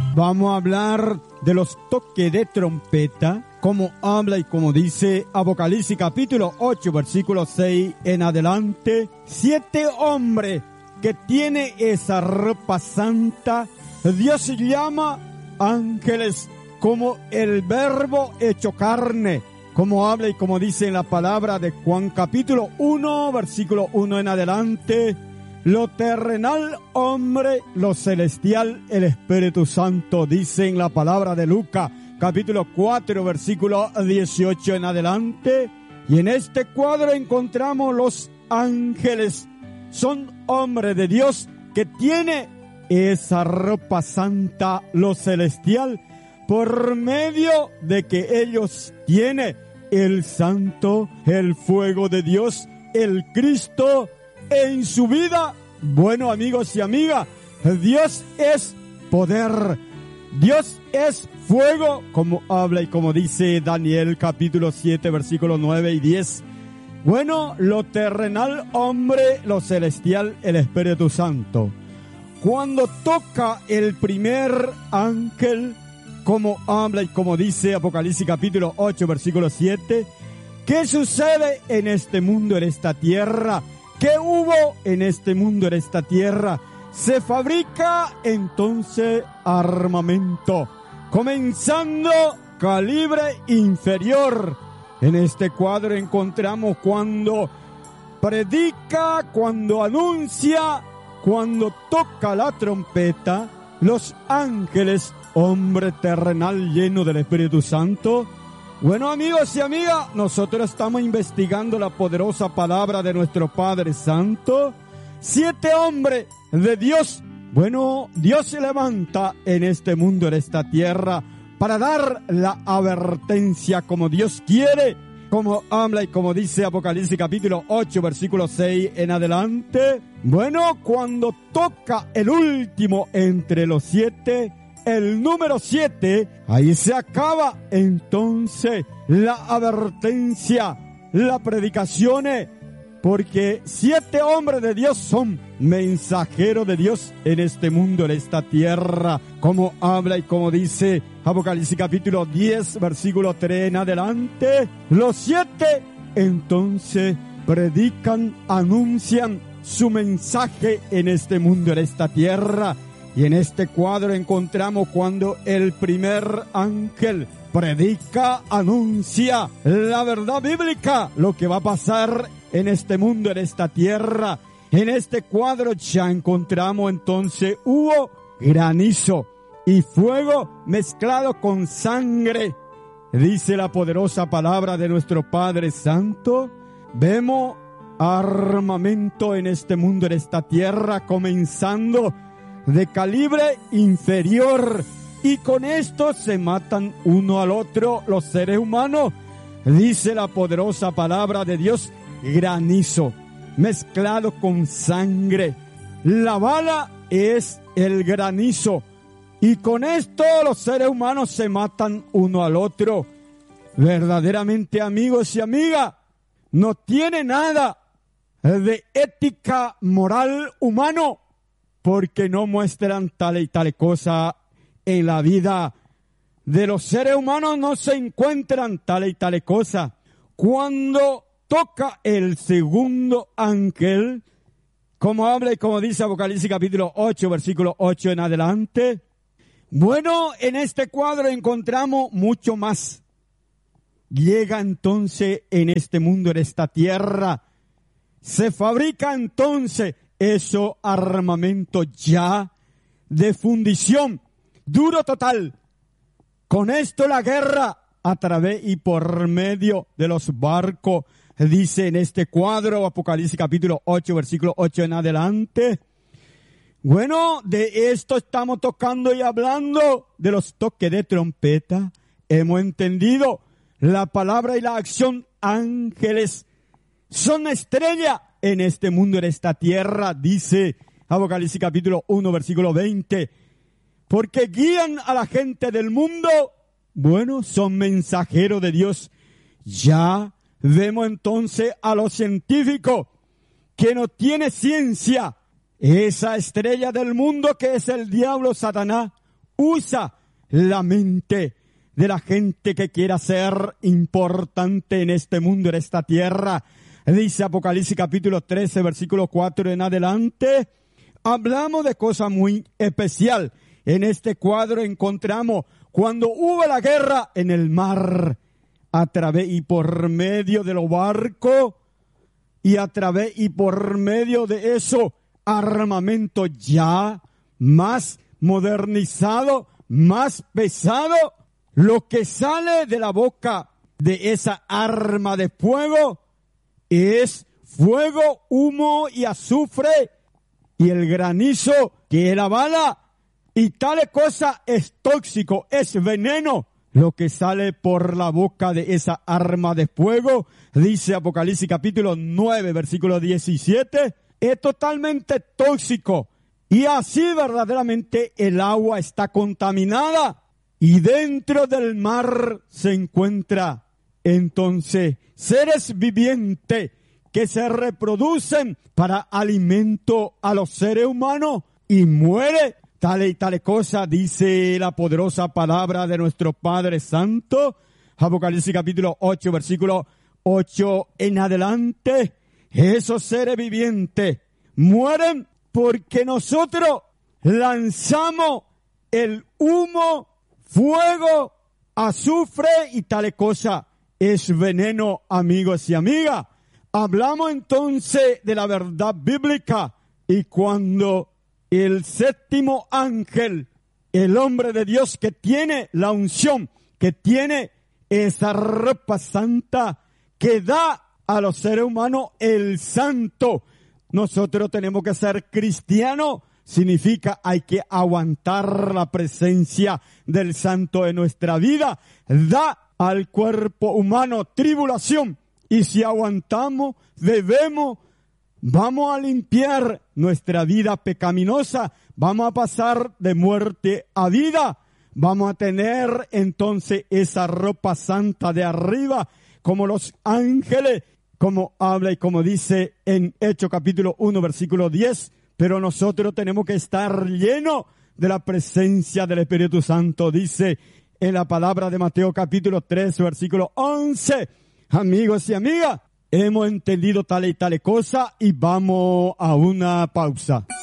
Vamos a hablar de los toques de trompeta, como habla y como dice Apocalipsis capítulo 8, versículo 6 en adelante. 7 hombres que tiene esa ropa santa, Dios llama ángeles, como el verbo hecho carne, como habla y como dice en la palabra de Juan capítulo 1, versículo 1 en adelante. Lo terrenal, hombre, lo celestial, el Espíritu Santo, dice en la palabra de Lucas, capítulo 4, versículo 18 en adelante. Y en este cuadro encontramos los ángeles. Son hombres de Dios que tiene esa ropa santa, lo celestial, por medio de que ellos tienen el santo, el fuego de Dios, el Cristo en su vida. Bueno, amigos y amigas, Dios es poder, Dios es fuego, como habla y como dice Daniel capítulo 7, versículos 9 y 10. Bueno, lo terrenal, hombre, lo celestial, el Espíritu Santo. Cuando toca el primer ángel, como habla y como dice Apocalipsis capítulo 8, versículo 7, ¿qué sucede en este mundo, en esta tierra? ¿Qué hubo en este mundo, en esta tierra? Se fabrica entonces armamento, comenzando calibre inferior. En este cuadro encontramos cuando predica, cuando anuncia, cuando toca la trompeta, los ángeles, hombre terrenal lleno del Espíritu Santo. Bueno, amigos y amigas, nosotros estamos investigando la poderosa palabra de nuestro Padre Santo. 7 hombres de Dios. Bueno, Dios se levanta en este mundo, en esta tierra, para dar la advertencia como Dios quiere, como habla y como dice Apocalipsis capítulo 8, versículo 6 en adelante. Bueno, cuando toca el último entre los 7, el número 7, ahí se acaba entonces la advertencia, la predicación, porque 7 hombres de Dios son mensajeros de Dios en este mundo, en esta tierra, como habla y como dice Apocalipsis capítulo 10, versículo 3 en adelante. Los 7 entonces predican, anuncian su mensaje en este mundo, en esta tierra. Y en este cuadro encontramos cuando el primer ángel predica, anuncia la verdad bíblica, lo que va a pasar en este mundo, en esta tierra. En este cuadro ya encontramos entonces hubo granizo y fuego mezclado con sangre. Dice la poderosa palabra de nuestro Padre Santo. Vemos armamento en este mundo, en esta tierra, comenzando de calibre inferior, y con esto se matan uno al otro los seres humanos. Dice la poderosa palabra de Dios, granizo mezclado con sangre. La bala es el granizo, y con esto los seres humanos se matan uno al otro. Verdaderamente, amigos y amigas, no tiene nada de ética moral humano, porque no muestran tal y tal cosa en la vida de los seres humanos, no se encuentran tal y tal cosa. Cuando toca el segundo ángel, como habla y como dice Apocalipsis capítulo 8, versículo 8 en adelante, bueno, en este cuadro encontramos mucho más. Llega entonces en este mundo, en esta tierra, se fabrica entonces eso armamento ya de fundición, duro total. Con esto la guerra a través y por medio de los barcos, dice en este cuadro, Apocalipsis capítulo 8, versículo 8 en adelante. Bueno, de esto estamos tocando y hablando de los toques de trompeta. Hemos entendido la palabra y la acción ángeles. Son estrella en este mundo, en esta tierra, dice Apocalipsis capítulo 1, versículo 20. Porque guían a la gente del mundo. Bueno, son mensajeros de Dios. Ya vemos entonces a los científicos que no tiene ciencia. Esa estrella del mundo que es el diablo, Satanás, usa la mente de la gente que quiera ser importante en este mundo, en esta tierra. Dice Apocalipsis capítulo 13, versículo 4 en adelante. Hablamos de cosa muy especial. En este cuadro encontramos cuando hubo la guerra en el mar, a través y por medio de los barcos, y a través y por medio de eso, armamento ya más modernizado, más pesado. Lo que sale de la boca de esa arma de fuego es fuego, humo y azufre, y el granizo que es la bala, y tal cosa es tóxico, es veneno. Lo que sale por la boca de esa arma de fuego, dice Apocalipsis capítulo 9, versículo 17, es totalmente tóxico. Y así verdaderamente el agua está contaminada. Y dentro del mar se encuentra entonces seres vivientes que se reproducen para alimento a los seres humanos y muere. Tal y tal cosa dice la poderosa palabra de nuestro Padre Santo. Apocalipsis capítulo 8, versículo 8 en adelante. Esos seres vivientes mueren porque nosotros lanzamos el humo, fuego, azufre y tal cosa. Es veneno, amigos y amigas. Hablamos entonces de la verdad bíblica, y cuando el séptimo ángel, el hombre de Dios que tiene la unción, que tiene esa ropa santa, que da a los seres humanos el santo, nosotros tenemos que ser cristianos. Significa hay que aguantar la presencia del santo en nuestra vida. Da al cuerpo humano tribulación. Y si aguantamos, vamos a limpiar nuestra vida pecaminosa. Vamos a pasar de muerte a vida. Vamos a tener entonces esa ropa santa de arriba, como los ángeles, como habla y como dice en Hechos capítulo 1, versículo 10. Pero nosotros tenemos que estar llenos de la presencia del Espíritu Santo. Dice en la palabra de Mateo capítulo 3, versículo 11. Amigos y amigas, hemos entendido tal y tal cosa y vamos a una pausa.